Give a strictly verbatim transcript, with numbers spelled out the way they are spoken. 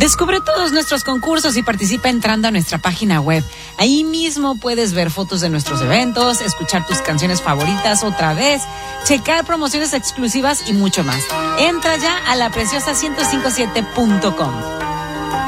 Descubre todos nuestros concursos y participa entrando a nuestra página web. Ahí mismo puedes ver fotos de nuestros eventos, escuchar tus canciones favoritas otra vez, checar promociones exclusivas y mucho más. Entra ya a la preciosa ciento cincuenta y siete punto com.